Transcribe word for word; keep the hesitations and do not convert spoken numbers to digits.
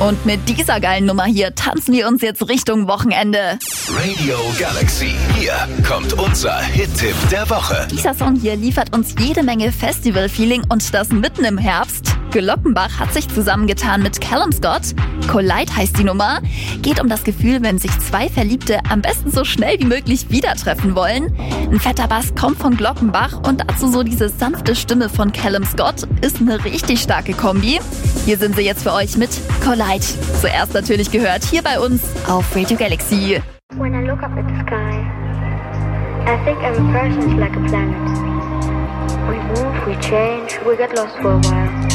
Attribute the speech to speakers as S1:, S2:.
S1: Und mit dieser geilen Nummer hier tanzen wir uns jetzt Richtung Wochenende.
S2: Radio Galaxy, hier kommt unser Hit-Tipp der Woche.
S1: Dieser Song hier liefert uns jede Menge Festival-Feeling und das mitten im Herbst. Glockenbach hat sich zusammengetan mit Callum Scott. Collide heißt die Nummer. Geht um das Gefühl, wenn sich zwei Verliebte am besten so schnell wie möglich wieder treffen wollen. Ein fetter Bass kommt von Glockenbach und dazu so diese sanfte Stimme von Callum Scott. Ist eine richtig starke Kombi. Hier sind sie jetzt für euch mit Collide. Zuerst natürlich gehört hier bei uns auf Radio Galaxy.
S3: When I look up at the sky, I think every person's like a planet. We move, we change, we get lost for a while.